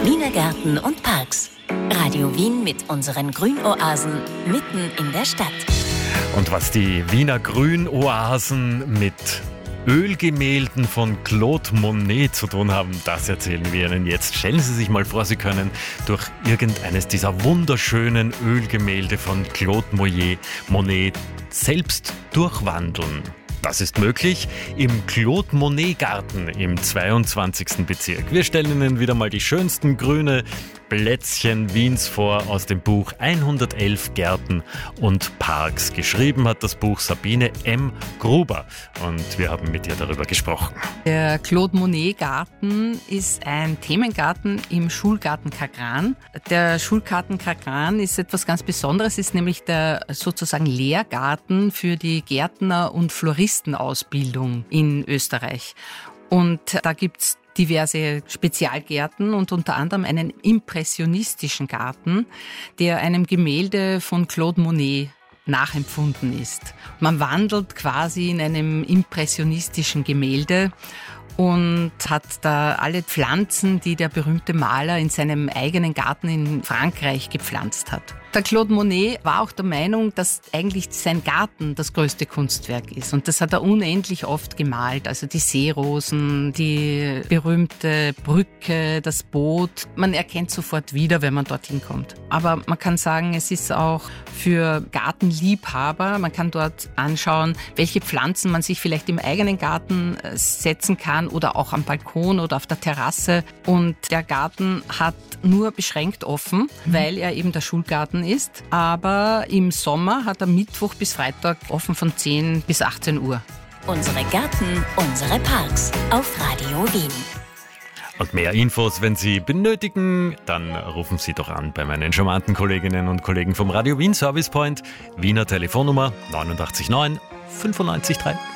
Wiener Gärten und Parks. Radio Wien mit unseren Grünoasen mitten in der Stadt. Und was die Wiener Grünoasen mit Ölgemälden von Claude Monet zu tun haben, das erzählen wir Ihnen jetzt. Stellen Sie sich mal vor, Sie können durch irgendeines dieser wunderschönen Ölgemälde von Claude Monet selbst durchwandeln. Das ist möglich im Claude Monet Garten im 22. Bezirk. Wir stellen Ihnen wieder mal die schönsten grüne Plätzchen Wiens vor aus dem Buch 111 Gärten und Parks. Geschrieben hat das Buch Sabine M. Gruber und wir haben mit ihr darüber gesprochen. Der Claude Monet Garten ist ein Themengarten im Schulgarten Kagran. Der Schulgarten Kagran ist etwas ganz Besonderes, ist nämlich der sozusagen Lehrgarten für die Gärtner- und Floristenausbildung in Österreich. Und da gibt's diverse Spezialgärten und unter anderem einen impressionistischen Garten, der einem Gemälde von Claude Monet nachempfunden ist. Man wandelt quasi in einem impressionistischen Gemälde und hat da alle Pflanzen, die der berühmte Maler in seinem eigenen Garten in Frankreich gepflanzt hat. Der Claude Monet war auch der Meinung, dass eigentlich sein Garten das größte Kunstwerk ist. Und das hat er unendlich oft gemalt. Also die Seerosen, die berühmte Brücke, das Boot. Man erkennt sofort wieder, wenn man dorthin kommt. Aber man kann sagen, es ist auch für Gartenliebhaber. Man kann dort anschauen, welche Pflanzen man sich vielleicht im eigenen Garten setzen kann oder auch am Balkon oder auf der Terrasse. Und der Garten hat nur beschränkt offen, weil er eben der Schulgarten ist. Aber im Sommer hat er Mittwoch bis Freitag offen von 10 bis 18 Uhr. Unsere Gärten, unsere Parks auf Radio Wien. Und mehr Infos, wenn Sie benötigen, dann rufen Sie doch an bei meinen charmanten Kolleginnen und Kollegen vom Radio Wien Service Point. Wiener Telefonnummer 89 9 95 3.